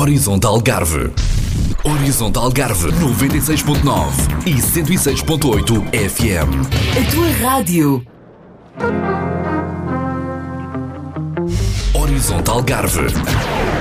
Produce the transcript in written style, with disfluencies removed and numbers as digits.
Horizonte Algarve. Horizonte Algarve 96.9 e 106.8 FM. A tua rádio. Horizonte Algarve.